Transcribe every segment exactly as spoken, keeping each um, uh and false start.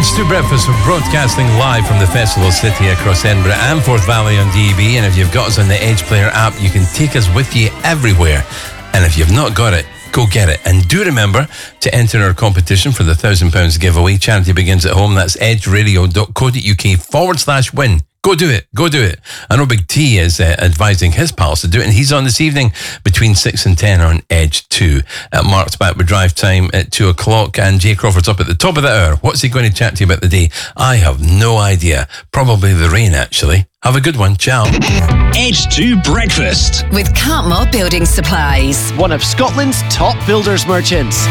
Edge two Breakfast, we're broadcasting live from the Festival City across Edinburgh and Forth Valley on D A B. And if you've got us on the Edge Player app, you can take us with you everywhere. And if you've not got it, go get it. And do remember to enter our competition for the one thousand pounds giveaway. Charity begins at home. That's edgeradio.co.uk forward slash win. Go do it. Go do it. I know Big T is uh, advising his pals to do it, and he's on this evening between six and ten on Edge two. Uh, Mark's back with drive time at two o'clock, and Jay Crawford's up at the top of the hour. What's he going to chat to you about the day? I have no idea. Probably the rain, actually. Have a good one. Ciao. Edge two Breakfast with Cartmore Building Supplies, one of Scotland's top builders merchants.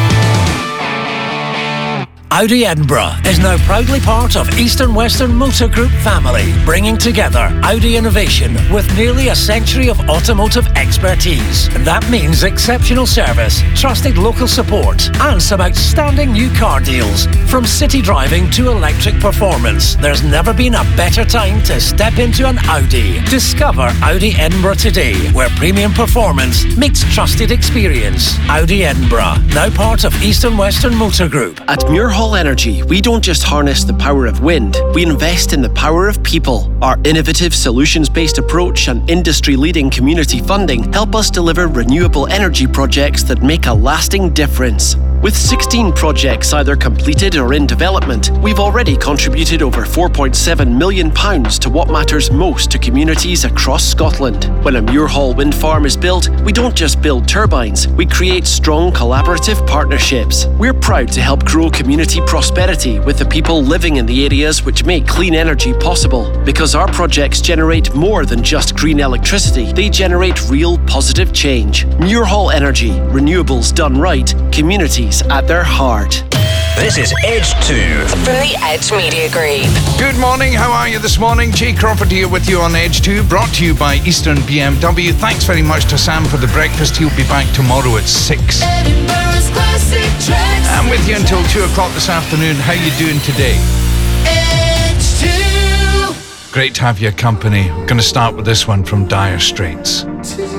Audi Edinburgh is now proudly part of Eastern Western Motor Group family, bringing together Audi innovation with nearly a century of automotive expertise. That means exceptional service, trusted local support, and some outstanding new car deals. From city driving to electric performance, there's never been a better time to step into an Audi. Discover Audi Edinburgh today, where premium performance meets trusted experience. Audi Edinburgh, now part of Eastern Western Motor Group. At Muirhall Energy, we don't just harness the power of wind, we invest in the power of people. Our innovative solutions-based approach and industry-leading community funding help us deliver renewable energy projects that make a lasting difference. With sixteen projects either completed or in development, we've already contributed over four point seven million pounds to what matters most to communities across Scotland. When a Muirhall wind farm is built, we don't just build turbines, we create strong collaborative partnerships. We're proud to help grow community prosperity with the people living in the areas which make clean energy possible. Because our projects generate more than just green electricity, they generate real positive change. Muirhall Energy, renewables done right, communities at their heart. This is Edge two from the Edge Media Group. Good morning, how are you this morning? Jay Crawford here with you on Edge two, brought to you by Eastern B M W. Thanks very much to Sam for the breakfast. He'll be back tomorrow at six. I'm with you until two o'clock this afternoon. How you doing today? Edge two. Great to have your company. We're going to start with this one from Dire Straits.